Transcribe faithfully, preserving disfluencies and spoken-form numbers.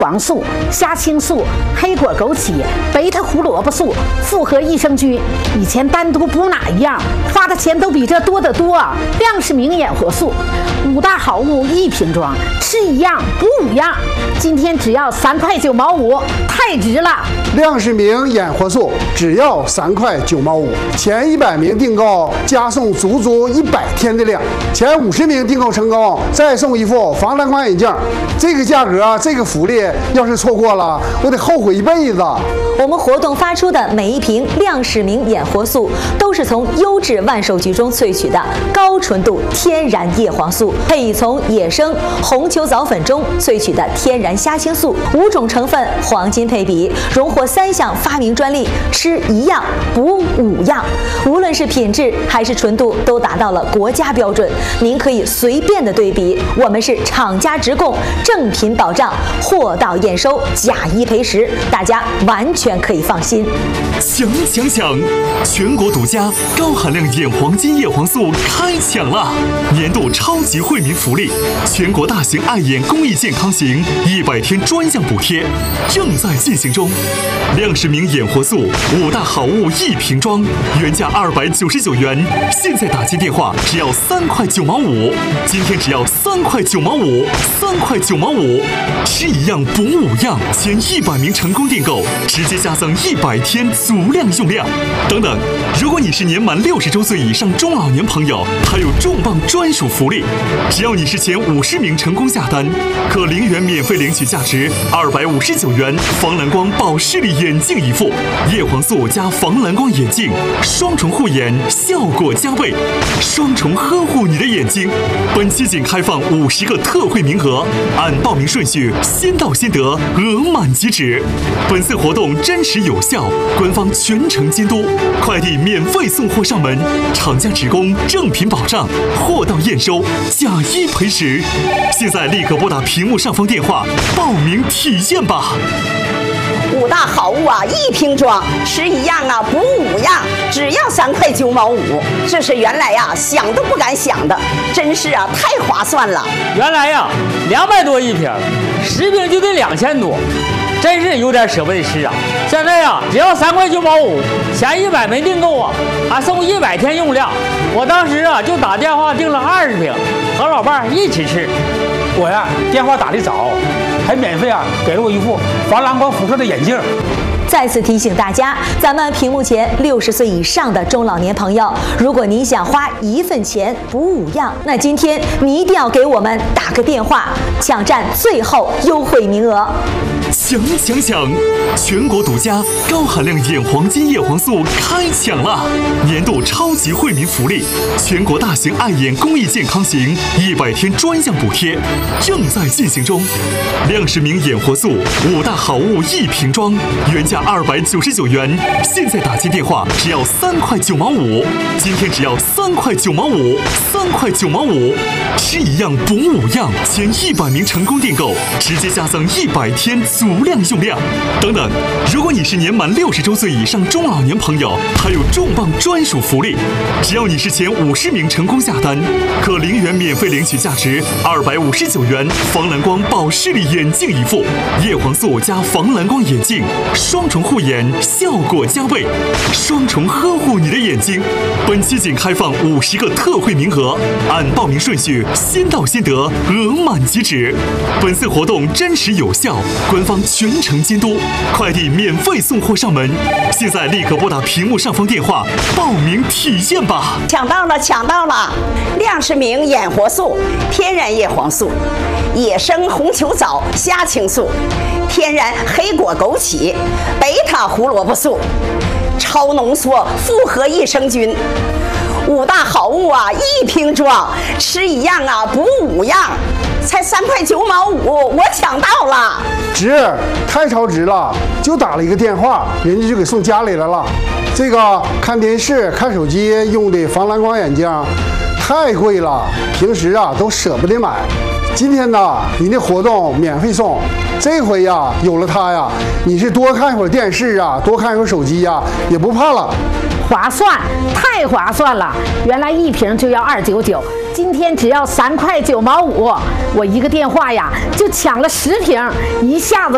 黄素、虾青素、黑果枸杞、贝塔胡萝卜素、复合益生菌，以前单独补哪一样，花的钱都比这多得多。亮氏明眼活素，五大好物一瓶装，吃一样补五样，今天只要三块九毛五，太值了！ 亮氏明眼活素只要三块九毛五，前一百名订购加送足足一百天的量，前五十名订购成功再送一副防蓝光眼镜。这个价格，这个福利，要是错过了，我得后悔一辈子。 我们活动发出的每一瓶亮氏明眼活素，都是从优质万寿菊中萃取的高纯度天然叶黄素，配以从野生红球藻粉中萃取的天然虾青素，五种成分黄金配比，荣获三项发明专利，吃一样补五样。无论是品质还是纯度，都达到了国家标准。您可以随便的对比，我们是厂家直供，正品保障，货到验收，假一赔十，大家完全可以放心。 抢抢抢！全国独家高含量眼黄金叶黄素开抢了！年度超级惠民福利，全国大型爱眼公益健康行一百天专项补贴正在进行中。亮氏明眼活素五大好物一瓶装，原价二百九十九元，现在打进电话只要三块九毛五，今天只要三块九毛五，三块九毛五，吃一样补五样，前一百名成功订购直接加赠一百天足量用量。等等，如果你是年满六十周岁以上中老年朋友，还有重磅专属福利，只要你是前五十名成功下单，可零元免费领取价值二百五十九元防蓝光保视力眼镜一副，叶黄素加防蓝光眼镜，双重护眼，效果加倍，双重呵护你的眼睛。本期仅开放五十个特惠名额，按报名顺序先到先得，额满即止。本次活动真实有效，官方全程监督，快递免费送货上门，厂家直供，正品保障，货到验收，假一赔十。现在立刻拨打屏幕上方电话报名体验吧！ 五大好物啊，一瓶装，吃一样啊补五样，只要三块九毛五，这是原来呀、啊、想都不敢想的，真是啊太划算了。 原来呀两百多一瓶，十瓶就得两千多，真是有点舍不得吃啊。现在呀只要三块九毛五，前一百没订购啊，还送一百天用量。我当时啊就打电话订了二十瓶，和老伴儿一起吃。 我呀电话打得早，还免费啊给了我一副防蓝光辐射的眼镜。 再次提醒大家，咱们屏幕前六十岁以上的中老年朋友，如果您想花一份钱补五样，那今天你一定要给我们打个电话，抢占最后优惠名额。 抢抢抢！全国独家高含量眼黄金叶黄素开抢了！年度超级惠民福利，全国大型爱眼公益健康行一百天专项补贴正在进行中。亮氏明眼活素五大好物一瓶装，原价二百九十九元，现在打进电话只要三块九毛五，今天只要三块九毛五，三块九毛五，吃一样补五样，前一百名成功订购直接加赠一百天足量用量。等等，如果你是年满六十周岁以上中老年朋友，还有重磅专属福利，只要你是前五十名成功下单，可零元免费领取价值二百五十九元防蓝光保视力眼镜一副，叶黄素加防蓝光眼镜，双重护眼，效果加倍，双重呵护你的眼睛。本期仅开放五十个特惠名额，按报名顺序先到先得，额满即止。本次活动真实有效，官方全程监督，快递免费送货上门。现在立刻拨打屏幕上方电话报名体验吧！ 抢到了，抢到了！亮氏明眼活素，天然叶黄素，野生红球藻虾青素，天然黑果枸杞，贝塔胡萝卜素，超浓缩复合益生菌，五大好物啊一瓶装，吃一样啊补五样，才三块九毛五，我抢到了！ 值，太超值了！就打了一个电话，人家就给送家里来了。这个看电视、看手机用的防蓝光眼镜太贵了，平时啊都舍不得买。今天呢，你的活动免费送，这回呀有了它呀，你是多看一会儿电视啊，多看一会儿手机呀，也不怕了。 划算，太划算了！原来一瓶就要二九九，今天只要三块九毛五，我一个电话呀就抢了十瓶，一下子。